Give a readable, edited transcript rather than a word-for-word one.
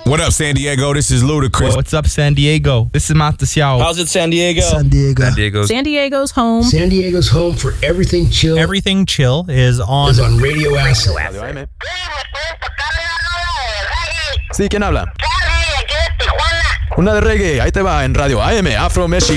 What up, San Diego? This is Ludacris. What's up, San Diego? This is Matas Yao. How's it, San Diego? San Diego. San Diego's home. San Diego's home for everything chill. Everything Chill is on Radio Acid. Radio AM. Sí, ¿quién habla? Una de reggae, ahí te va en Radio AM, Afro México.